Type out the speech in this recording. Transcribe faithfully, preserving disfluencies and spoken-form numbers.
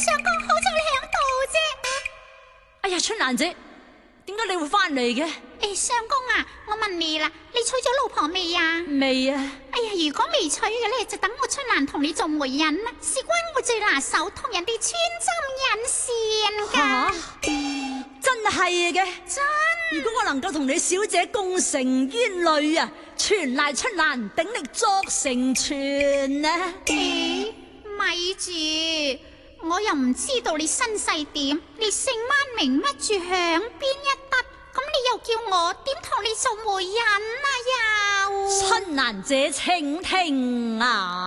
相公好似你響度啫。 哎呀，春蘭姐，點解你會翻嚟嘅？ 誒，相公啊，我問你啦，你娶咗老婆未啊？ 未啊。 哎呀，如果未娶嘅咧，就等我春蘭同你做媒人啦。事關我最拿手，同人哋穿針引線噶。 吓，真係嘅。 真。 如果我能夠同你小姐共成冤侶啊，全賴春蘭鼎力作成全啊！ 誒，咪住，我又唔知道你身世點，你姓乜名乜住響邊一笪，咁你又叫我點同你做媒人啊？又春蘭姐請聽啊！